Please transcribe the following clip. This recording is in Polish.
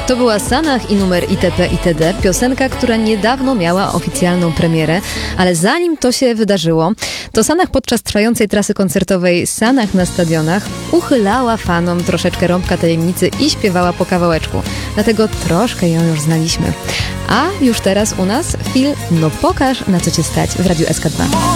To była Sanach i numer itp. itd. Piosenka, która niedawno miała oficjalną premierę, ale zanim to się wydarzyło, to Sanach podczas trwającej trasy koncertowej Sanach na stadionach uchylała fanom troszeczkę rąbka tajemnicy i śpiewała po kawałeczku. Dlatego troszkę ją już znaliśmy. A już teraz u nas film No pokaż, na co cię stać w Radiu SK2.